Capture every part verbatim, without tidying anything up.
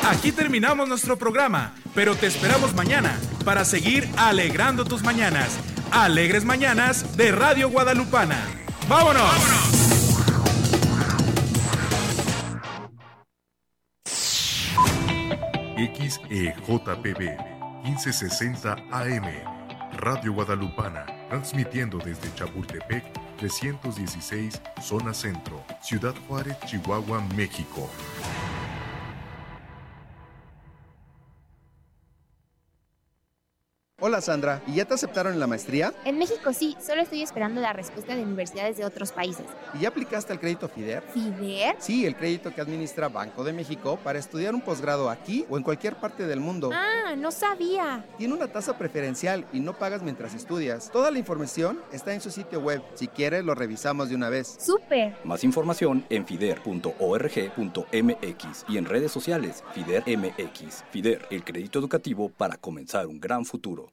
Aquí terminamos nuestro programa, pero te esperamos mañana para seguir alegrando tus mañanas. Alegres Mañanas de Radio Guadalupana. ¡Vámonos! ¡Vámonos! X E J P B quince sesenta A M, Radio Guadalupana, transmitiendo desde Chapultepec trescientos dieciséis, Zona Centro, Ciudad Juárez, Chihuahua, México. Hola Sandra, ¿y ya te aceptaron en la maestría? En México sí, solo estoy esperando la respuesta de universidades de otros países. ¿Y ya aplicaste al crédito FIDER? ¿FIDER? Sí, el crédito que administra Banco de México para estudiar un posgrado aquí o en cualquier parte del mundo. Ah, no sabía. Tiene una tasa preferencial y no pagas mientras estudias. Toda la información está en su sitio web. Si quieres, lo revisamos de una vez. ¡Súper! Más información en fider punto org punto m x y en redes sociales FIDER M X. FIDER, el crédito educativo para comenzar un gran futuro.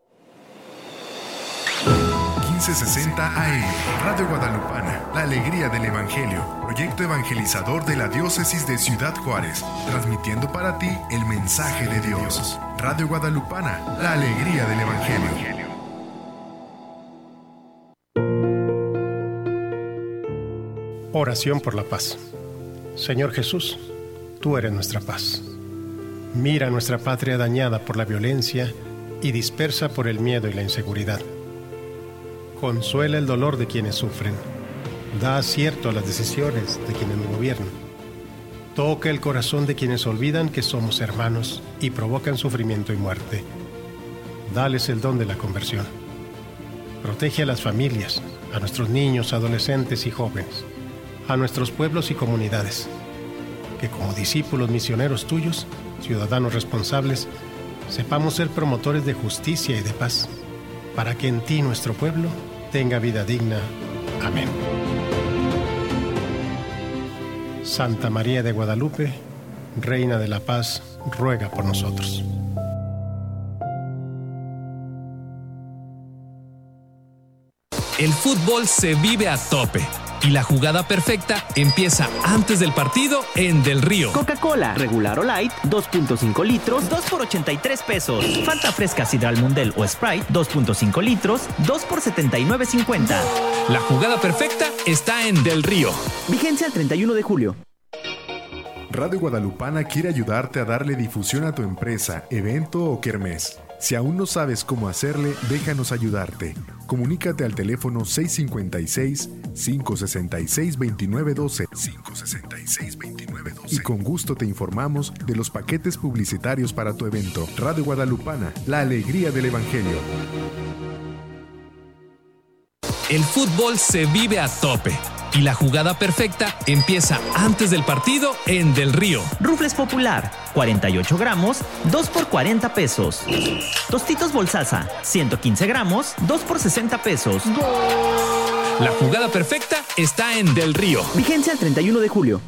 quince sesenta A M, Radio Guadalupana, la alegría del Evangelio, proyecto evangelizador de la Diócesis de Ciudad Juárez, transmitiendo para ti el mensaje de Dios. Radio Guadalupana, la alegría del Evangelio. Oración por la paz. Señor Jesús, tú eres nuestra paz. Mira nuestra patria dañada por la violencia y dispersa por el miedo y la inseguridad. Consuela el dolor de quienes sufren. Da acierto a las decisiones de quienes nos gobiernan. Toca el corazón de quienes olvidan que somos hermanos y provocan sufrimiento y muerte. Dales el don de la conversión. Protege a las familias, a nuestros niños, adolescentes y jóvenes, a nuestros pueblos y comunidades. Que como discípulos misioneros tuyos, ciudadanos responsables, sepamos ser promotores de justicia y de paz, para que en ti nuestro pueblo tenga vida digna. Amén. Santa María de Guadalupe, Reina de la Paz, ruega por nosotros. El fútbol se vive a tope y la jugada perfecta empieza antes del partido en Del Río. Coca-Cola, regular o light, dos punto cinco litros, dos por ochenta y tres pesos. Fanta fresca Sidral Mundel o Sprite, dos punto cinco litros, dos por setenta y nueve cincuenta. La jugada perfecta está en Del Río. Vigencia el treinta y uno de julio. Radio Guadalupana quiere ayudarte a darle difusión a tu empresa, evento o kermés. Si aún no sabes cómo hacerle, déjanos ayudarte. Comunícate al teléfono seis cinco seis, cinco seis seis, dos nueve uno dos, cinco seis seis, dos nueve uno dos y con gusto te informamos de los paquetes publicitarios para tu evento. Radio Guadalupana, la alegría del Evangelio. El fútbol se vive a tope y la jugada perfecta empieza antes del partido en Del Río. Rufles Popular, cuarenta y ocho gramos, dos por cuarenta pesos. Tostitos Bolsaza, ciento quince gramos, dos por sesenta pesos. La jugada perfecta está en Del Río. Vigencia el treinta y uno de julio.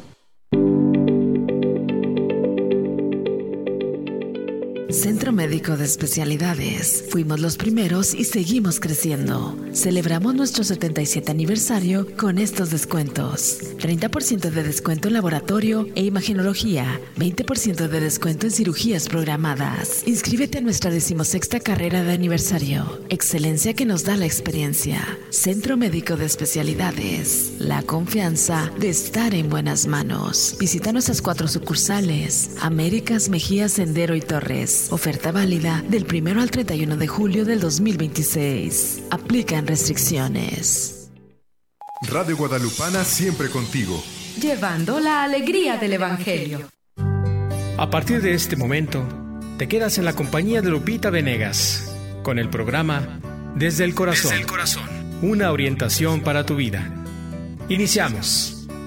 Centro Médico de Especialidades. Fuimos los primeros y seguimos creciendo. Celebramos nuestro setenta y siete aniversario con estos descuentos. treinta por ciento de descuento en laboratorio e imagenología. veinte por ciento de descuento en cirugías programadas. Inscríbete a nuestra decimosexta carrera de aniversario. Excelencia que nos da la experiencia. Centro Médico de Especialidades. La confianza de estar en buenas manos. Visita nuestras cuatro sucursales. Américas, Mejía, Sendero y Torres. Oferta válida del primero al treinta y uno de julio del dos mil veintiséis. Aplican restricciones. Radio Guadalupana siempre contigo. Llevando la alegría del Evangelio. A partir de este momento, te quedas en la compañía de Lupita Venegas con el programa Desde el Corazón. Desde el Corazón. Una orientación para tu vida. Iniciamos.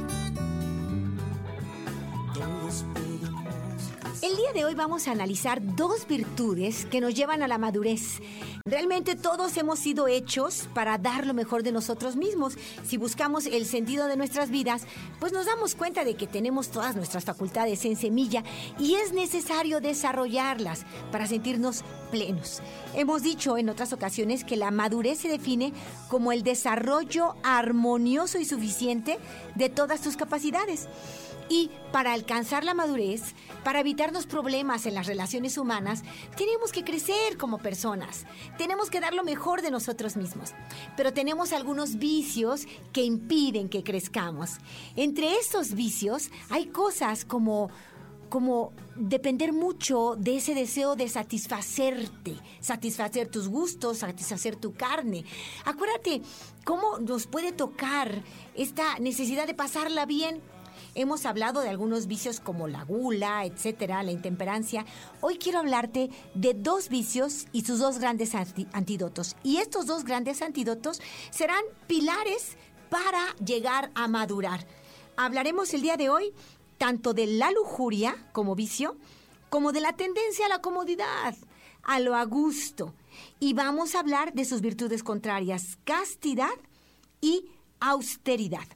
El día de hoy vamos a analizar dos virtudes que nos llevan a la madurez. Realmente todos hemos sido hechos para dar lo mejor de nosotros mismos. Si buscamos el sentido de nuestras vidas, pues nos damos cuenta de que tenemos todas nuestras facultades en semilla y es necesario desarrollarlas para sentirnos plenos. Hemos dicho en otras ocasiones que la madurez se define como el desarrollo armonioso y suficiente de todas tus capacidades. Y para alcanzar la madurez, para evitarnos problemas en las relaciones humanas, tenemos que crecer como personas. Tenemos que dar lo mejor de nosotros mismos. Pero tenemos algunos vicios que impiden que crezcamos. Entre estos vicios hay cosas como... como depender mucho de ese deseo de satisfacerte, satisfacer tus gustos, satisfacer tu carne. Acuérdate cómo nos puede tocar esta necesidad de pasarla bien. Hemos hablado de algunos vicios como la gula, etcétera, la intemperancia. Hoy quiero hablarte de dos vicios y sus dos grandes anti- antídotos. Y estos dos grandes antídotos serán pilares para llegar a madurar. Hablaremos el día de hoy tanto de la lujuria como vicio, como de la tendencia a la comodidad, a lo a gusto. Y vamos a hablar de sus virtudes contrarias, castidad y austeridad.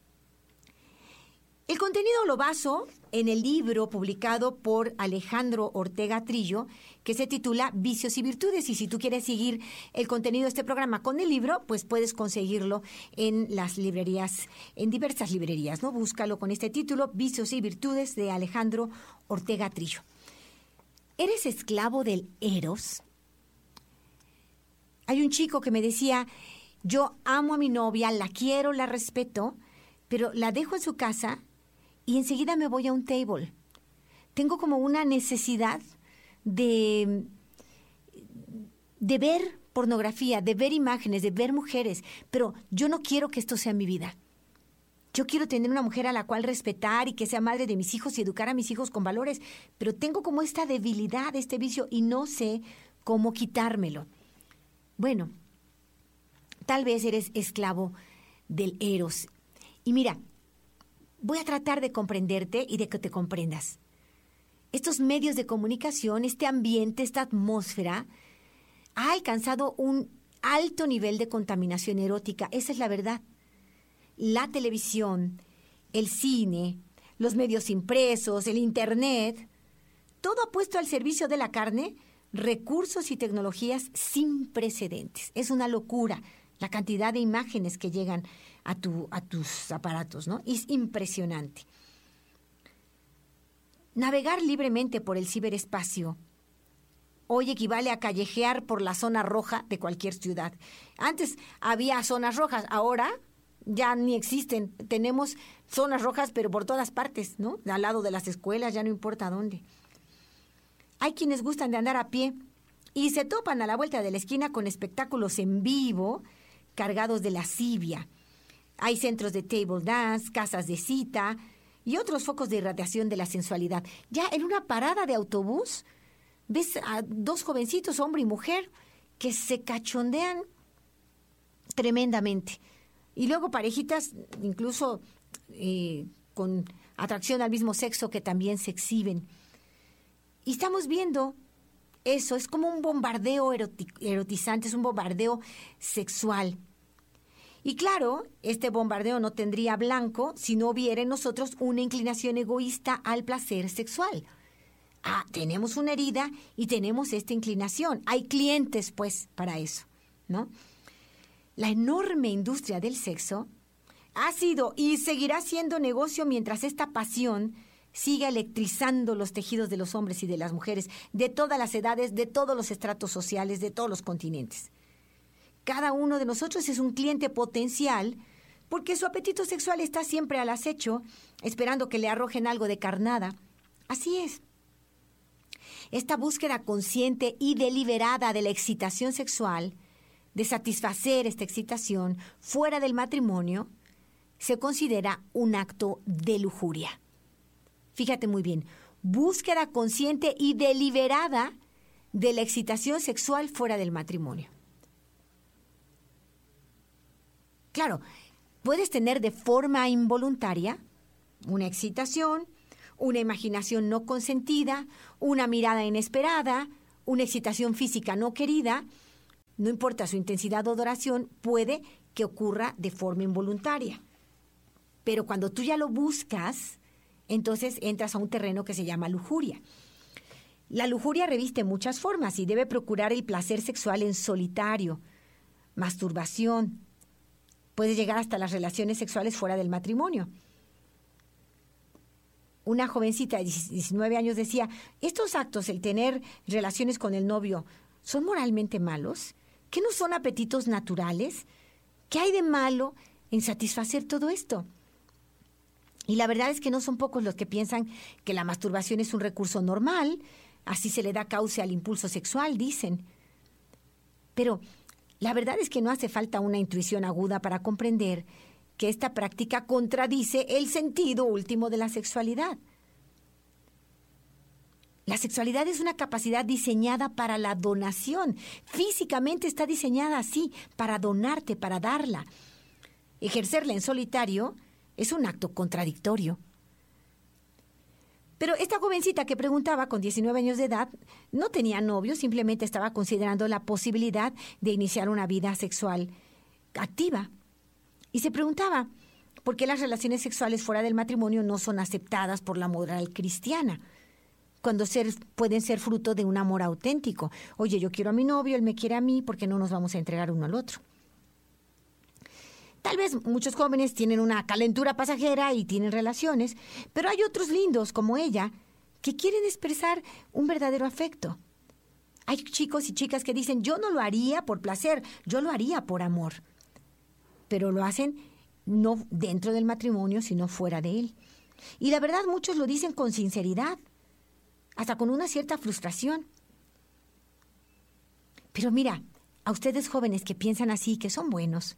El contenido lo baso en el libro publicado por Alejandro Ortega Trillo, que se titula Vicios y Virtudes. Y si tú quieres seguir el contenido de este programa con el libro, pues puedes conseguirlo en las librerías, en diversas librerías, ¿no? Búscalo con este título, Vicios y Virtudes, de Alejandro Ortega Trillo. ¿Eres esclavo del eros? Hay un chico que me decía, yo amo a mi novia, la quiero, la respeto, pero la dejo en su casa y enseguida me voy a un table. Tengo como una necesidad de, de ver pornografía, de ver imágenes, de ver mujeres, pero yo no quiero que esto sea mi vida. Yo quiero tener una mujer a la cual respetar y que sea madre de mis hijos y educar a mis hijos con valores, pero tengo como esta debilidad, este vicio, y no sé cómo quitármelo. Bueno, tal vez eres esclavo del eros. Y mira, voy a tratar de comprenderte y de que te comprendas. Estos medios de comunicación, este ambiente, esta atmósfera, ha alcanzado un alto nivel de contaminación erótica. Esa es la verdad. La televisión, el cine, los medios impresos, el internet, todo ha puesto al servicio de la carne recursos y tecnologías sin precedentes. Es una locura la cantidad de imágenes que llegan a, tu, a tus aparatos, ¿no? Es impresionante. Navegar libremente por el ciberespacio hoy equivale a callejear por la zona roja de cualquier ciudad. Antes había zonas rojas, ahora ya ni existen. Tenemos zonas rojas, pero por todas partes, ¿no? Al lado de las escuelas, ya no importa dónde. Hay quienes gustan de andar a pie y se topan a la vuelta de la esquina con espectáculos en vivo cargados de lascivia. Hay centros de table dance, casas de cita y otros focos de irradiación de la sensualidad. Ya en una parada de autobús ves a dos jovencitos, hombre y mujer, que se cachondean tremendamente. Y luego parejitas, incluso eh, con atracción al mismo sexo, que también se exhiben. Y estamos viendo eso, es como un bombardeo eroti- erotizante, es un bombardeo sexual. Y claro, este bombardeo no tendría blanco si no hubiera en nosotros una inclinación egoísta al placer sexual. Ah, tenemos una herida y tenemos esta inclinación. Hay clientes, pues, para eso, ¿no? La enorme industria del sexo ha sido y seguirá siendo negocio mientras esta pasión siga electrizando los tejidos de los hombres y de las mujeres, de todas las edades, de todos los estratos sociales, de todos los continentes. Cada uno de nosotros es un cliente potencial porque su apetito sexual está siempre al acecho, esperando que le arrojen algo de carnada. Así es. Esta búsqueda consciente y deliberada de la excitación sexual, de satisfacer esta excitación fuera del matrimonio, se considera un acto de lujuria. Fíjate muy bien, búsqueda consciente y deliberada de la excitación sexual fuera del matrimonio. Claro, puedes tener de forma involuntaria una excitación, una imaginación no consentida, una mirada inesperada, una excitación física no querida. No importa su intensidad o duración, puede que ocurra de forma involuntaria. Pero cuando tú ya lo buscas, entonces entras a un terreno que se llama lujuria. La lujuria reviste muchas formas y debe procurar el placer sexual en solitario, masturbación. Puede llegar hasta las relaciones sexuales fuera del matrimonio. una jovencita de diecinueve años decía, ¿estos actos, el tener relaciones con el novio, son moralmente malos? ¿Qué no son apetitos naturales? ¿Qué hay de malo en satisfacer todo esto? Y la verdad es que no son pocos los que piensan que la masturbación es un recurso normal, así se le da cauce al impulso sexual, dicen. Pero la verdad es que no hace falta una intuición aguda para comprender que esta práctica contradice el sentido último de la sexualidad. La sexualidad es una capacidad diseñada para la donación. Físicamente está diseñada así, para donarte, para darla. Ejercerla en solitario es un acto contradictorio. Pero esta jovencita que preguntaba con diecinueve años de edad no tenía novio, simplemente estaba considerando la posibilidad de iniciar una vida sexual activa. Y se preguntaba por qué las relaciones sexuales fuera del matrimonio no son aceptadas por la moral cristiana, cuando ser, pueden ser fruto de un amor auténtico. Oye, yo quiero a mi novio, él me quiere a mí, ¿por qué no nos vamos a entregar uno al otro? Tal vez muchos jóvenes tienen una calentura pasajera y tienen relaciones, pero hay otros lindos, como ella, que quieren expresar un verdadero afecto. Hay chicos y chicas que dicen, yo no lo haría por placer, yo lo haría por amor. Pero lo hacen no dentro del matrimonio, sino fuera de él. Y la verdad, muchos lo dicen con sinceridad, hasta con una cierta frustración. Pero mira, a ustedes jóvenes que piensan así, que son buenos,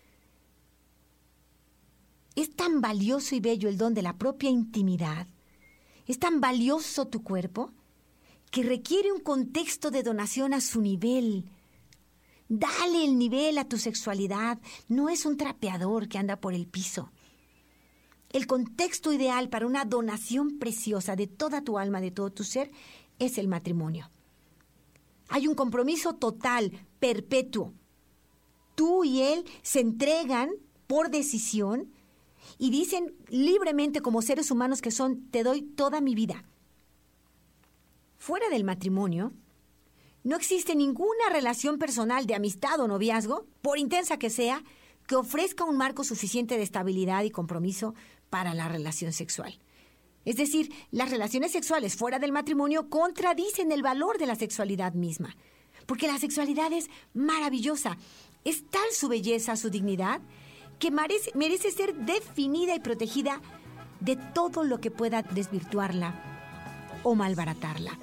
es tan valioso y bello el don de la propia intimidad, es tan valioso tu cuerpo, que requiere un contexto de donación a su nivel. Dale el nivel a tu sexualidad, no es un trapeador que anda por el piso. El contexto ideal para una donación preciosa de toda tu alma, de todo tu ser, es el matrimonio. Hay un compromiso total, perpetuo. Tú y él se entregan por decisión y dicen libremente como seres humanos que son, te doy toda mi vida. Fuera del matrimonio, no existe ninguna relación personal de amistad o noviazgo, por intensa que sea, que ofrezca un marco suficiente de estabilidad y compromiso para la relación sexual. Es decir, las relaciones sexuales fuera del matrimonio contradicen el valor de la sexualidad misma. Porque la sexualidad es maravillosa. Es tal su belleza, su dignidad, que merece, merece ser definida y protegida de todo lo que pueda desvirtuarla o malbaratarla.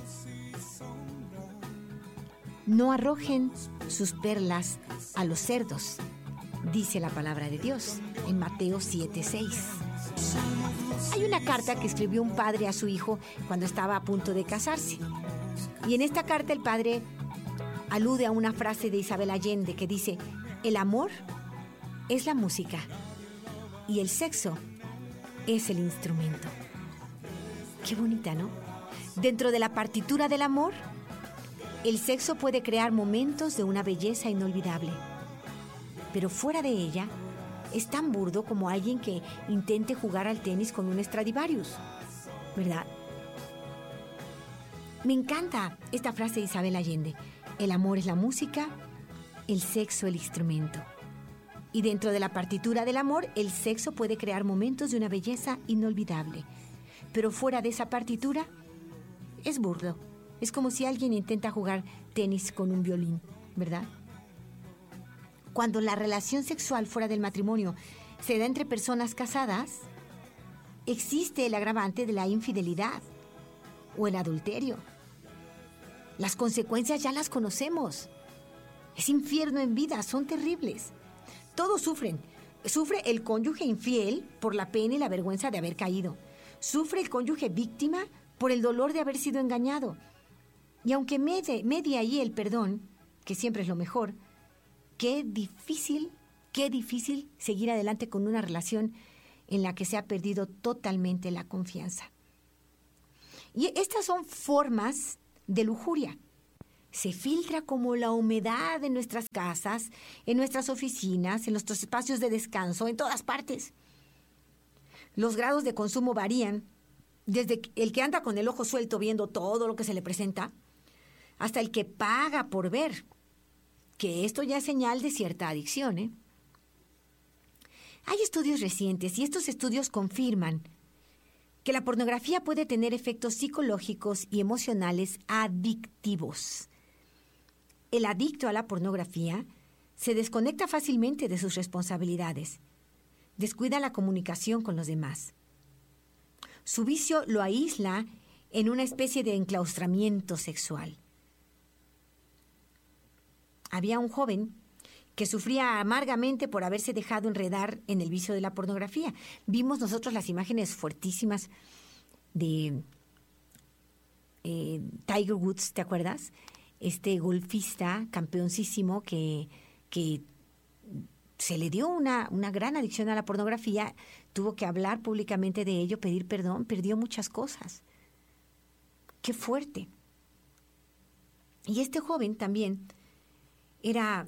No arrojen sus perlas a los cerdos, dice la palabra de Dios en Mateo siete seis. Hay una carta que escribió un padre a su hijo cuando estaba a punto de casarse. Y en esta carta el padre alude a una frase de Isabel Allende que dice: el amor es la música y el sexo es el instrumento. Qué bonita, ¿no? Dentro de la partitura del amor, el sexo puede crear momentos de una belleza inolvidable. Pero fuera de ella, es tan burdo como alguien que intente jugar al tenis con un Stradivarius, ¿verdad? Me encanta esta frase de Isabel Allende. El amor es la música, el sexo el instrumento. Y dentro de la partitura del amor, el sexo puede crear momentos de una belleza inolvidable. Pero fuera de esa partitura, es burdo. Es como si alguien intenta jugar tenis con un violín, ¿verdad? Cuando la relación sexual fuera del matrimonio se da entre personas casadas, existe el agravante de la infidelidad o el adulterio. Las consecuencias ya las conocemos. Es infierno en vida, son terribles. Todos sufren. Sufre el cónyuge infiel por la pena y la vergüenza de haber caído. Sufre el cónyuge víctima por el dolor de haber sido engañado. Y aunque medie, medie ahí el perdón, que siempre es lo mejor, qué difícil, qué difícil seguir adelante con una relación en la que se ha perdido totalmente la confianza. Y estas son formas de lujuria. Se filtra como la humedad en nuestras casas, en nuestras oficinas, en nuestros espacios de descanso, en todas partes. Los grados de consumo varían, desde el que anda con el ojo suelto viendo todo lo que se le presenta, hasta el que paga por ver, que esto ya es señal de cierta adicción, ¿eh? Hay estudios recientes y estos estudios confirman que la pornografía puede tener efectos psicológicos y emocionales adictivos. El adicto a la pornografía se desconecta fácilmente de sus responsabilidades, descuida la comunicación con los demás. Su vicio lo aísla en una especie de enclaustramiento sexual. Había un joven que sufría amargamente por haberse dejado enredar en el vicio de la pornografía. Vimos nosotros las imágenes fuertísimas de eh, Tiger Woods, ¿te acuerdas? Este golfista campeoncísimo que, que se le dio una, una gran adicción a la pornografía, tuvo que hablar públicamente de ello, pedir perdón, perdió muchas cosas. ¡Qué fuerte! Y este joven también era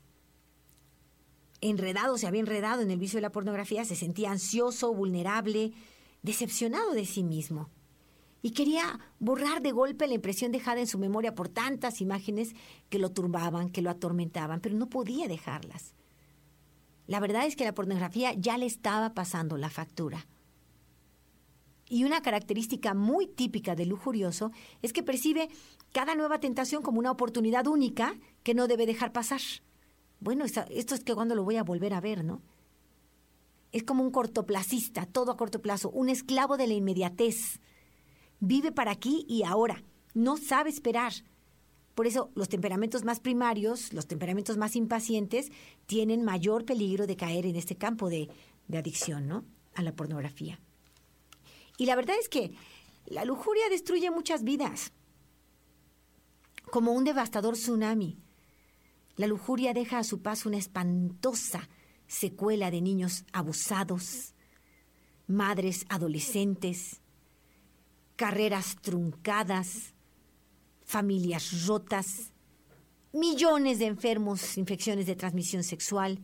enredado, se había enredado en el vicio de la pornografía, se sentía ansioso, vulnerable, decepcionado de sí mismo. Y quería borrar de golpe la impresión dejada en su memoria por tantas imágenes que lo turbaban, que lo atormentaban, pero no podía dejarlas. La verdad es que la pornografía ya le estaba pasando la factura. Y una característica muy típica del lujurioso es que percibe cada nueva tentación como una oportunidad única que no debe dejar pasar. Bueno, esto es que cuando lo voy a volver a ver, ¿no? Es como un cortoplacista, todo a corto plazo, un esclavo de la inmediatez. Vive para aquí y ahora, no sabe esperar. Por eso los temperamentos más primarios, los temperamentos más impacientes, tienen mayor peligro de caer en este campo de, de adicción, ¿no?, a la pornografía. Y la verdad es que la lujuria destruye muchas vidas, como un devastador tsunami. La lujuria deja a su paso una espantosa secuela de niños abusados, madres adolescentes, carreras truncadas, familias rotas, millones de enfermos, infecciones de transmisión sexual.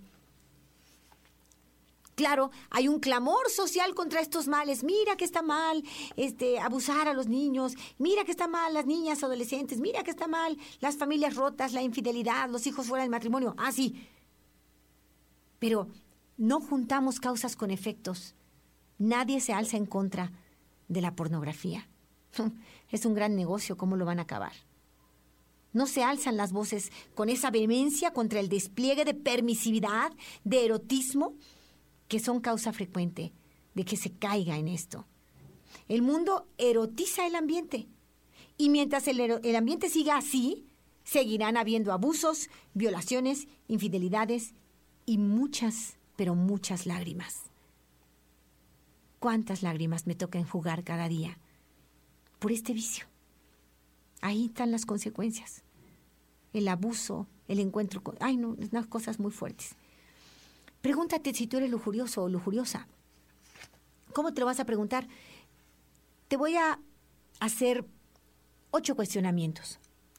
Claro, hay un clamor social contra estos males. Mira que está mal este, abusar a los niños. Mira que está mal las niñas adolescentes. Mira que está mal las familias rotas, la infidelidad, los hijos fuera del matrimonio. Ah, sí. Pero no juntamos causas con efectos. Nadie se alza en contra de la pornografía. Es un gran negocio, ¿cómo lo van a acabar? No se alzan las voces con esa vehemencia contra el despliegue de permisividad, de erotismo, que son causa frecuente de que se caiga en esto. El mundo erotiza el ambiente. Y mientras el, el ambiente siga así, seguirán habiendo abusos, violaciones, infidelidades y muchas, pero muchas lágrimas. ¿Cuántas lágrimas me toca enjugar cada día por este vicio? Ahí están las consecuencias. El abuso, el encuentro con... Ay, no, unas cosas muy fuertes. Pregúntate si tú eres lujurioso o lujuriosa. ¿Cómo te lo vas a preguntar? Te voy a hacer ocho cuestionamientos.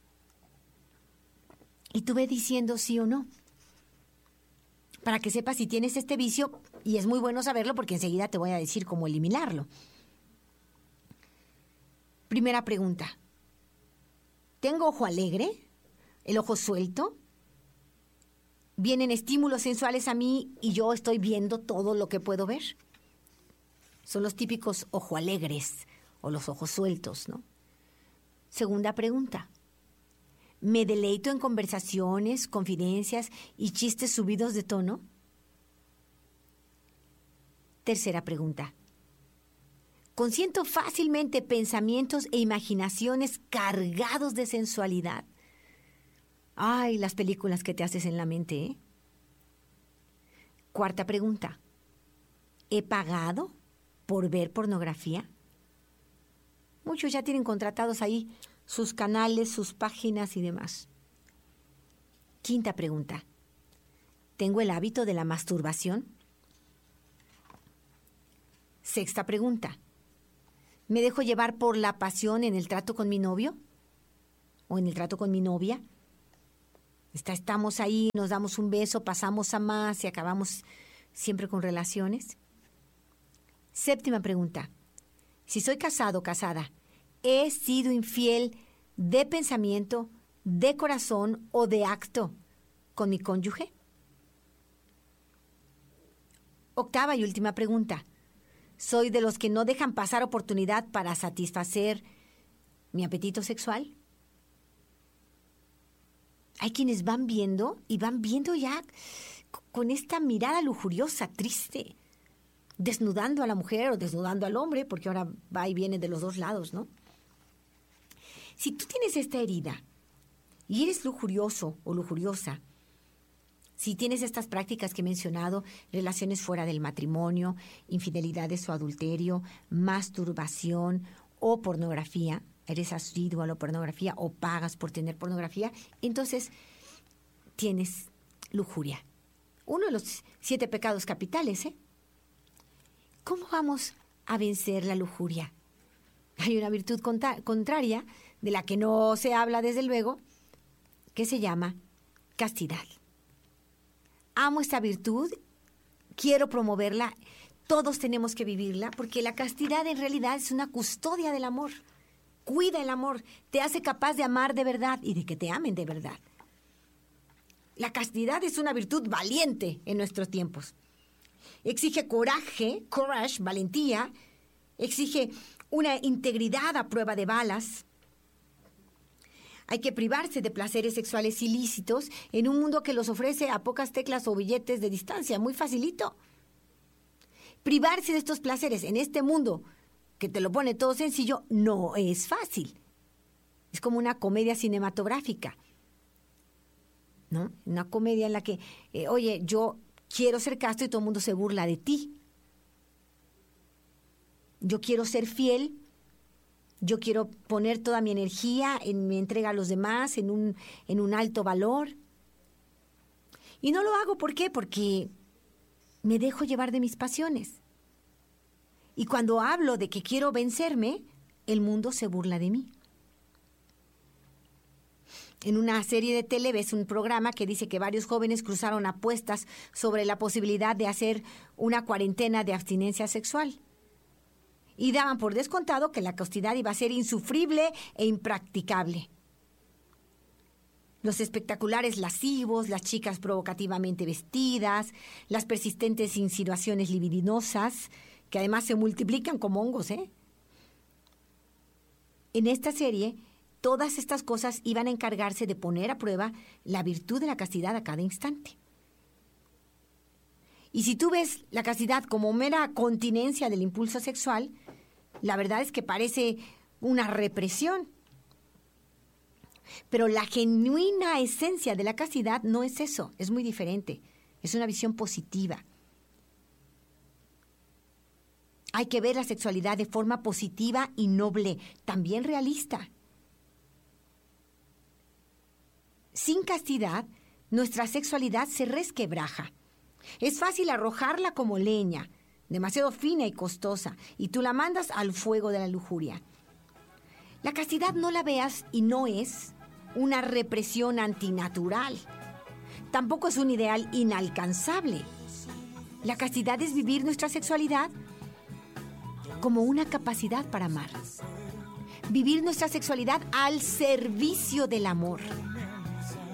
Y tú ve diciendo sí o no. Para que sepas si tienes este vicio, y es muy bueno saberlo porque enseguida te voy a decir cómo eliminarlo. Primera pregunta. ¿Tengo ojo alegre? ¿El ojo suelto? ¿Vienen estímulos sensuales a mí y yo estoy viendo todo lo que puedo ver? Son los típicos ojo alegres o los ojos sueltos, ¿no? Segunda pregunta. ¿Me deleito en conversaciones, confidencias y chistes subidos de tono? Tercera pregunta. ¿Consiento fácilmente pensamientos e imaginaciones cargados de sensualidad? Ay, las películas que te haces en la mente, ¿eh? Cuarta pregunta. ¿He pagado por ver pornografía? Muchos ya tienen contratados ahí sus canales, sus páginas y demás. Quinta pregunta. ¿Tengo el hábito de la masturbación? Sexta pregunta. ¿Me dejo llevar por la pasión en el trato con mi novio? ¿O en el trato con mi novia? Está, estamos ahí, nos damos un beso, pasamos a más y acabamos siempre con relaciones. Séptima pregunta. Si soy casado o casada, ¿he sido infiel de pensamiento, de corazón o de acto con mi cónyuge? Octava y última pregunta. ¿Soy de los que no dejan pasar oportunidad para satisfacer mi apetito sexual? Hay quienes van viendo y van viendo ya con esta mirada lujuriosa, triste, desnudando a la mujer o desnudando al hombre, porque ahora va y viene de los dos lados, ¿no? Si tú tienes esta herida y eres lujurioso o lujuriosa, si tienes estas prácticas que he mencionado, relaciones fuera del matrimonio, infidelidades o adulterio, masturbación o pornografía, eres asiduo a la pornografía o pagas por tener pornografía, entonces tienes lujuria. Uno de los siete pecados capitales, ¿eh? ¿Cómo vamos a vencer la lujuria? Hay una virtud contra- contraria, de la que no se habla desde luego, que se llama castidad. Amo esta virtud, quiero promoverla, todos tenemos que vivirla, porque la castidad en realidad es una custodia del amor. Cuida el amor, te hace capaz de amar de verdad y de que te amen de verdad. La castidad es una virtud valiente en nuestros tiempos. Exige coraje, courage, valentía, exige una integridad a prueba de balas. Hay que privarse de placeres sexuales ilícitos en un mundo que los ofrece a pocas teclas o billetes de distancia, muy facilito. Privarse de estos placeres en este mundo que te lo pone todo sencillo no es fácil. Es como una comedia cinematográfica, ¿no? Una comedia en la que, eh, oye, yo quiero ser casto y todo el mundo se burla de ti. Yo quiero ser fiel. Yo quiero poner toda mi energía en mi entrega a los demás, en un, en un alto valor. Y no lo hago, ¿por qué? Porque me dejo llevar de mis pasiones. Y cuando hablo de que quiero vencerme, el mundo se burla de mí. En una serie de tele ves un programa que dice que varios jóvenes cruzaron apuestas sobre la posibilidad de hacer una cuarentena de abstinencia sexual. Y daban por descontado que la castidad iba a ser insufrible e impracticable. Los espectaculares lascivos, las chicas provocativamente vestidas, las persistentes insinuaciones libidinosas, que además se multiplican como hongos, ¿eh? En esta serie, todas estas cosas iban a encargarse de poner a prueba la virtud de la castidad a cada instante. Y si tú ves la castidad como mera continencia del impulso sexual, la verdad es que parece una represión. Pero la genuina esencia de la castidad no es eso, es muy diferente. Es una visión positiva. Hay que ver la sexualidad de forma positiva y noble, también realista. Sin castidad, nuestra sexualidad se resquebraja. Es fácil arrojarla como leña, demasiado fina y costosa, y tú la mandas al fuego de la lujuria. La castidad no la veas y no es una represión antinatural. Tampoco es un ideal inalcanzable. La castidad es vivir nuestra sexualidad como una capacidad para amar. Vivir nuestra sexualidad al servicio del amor.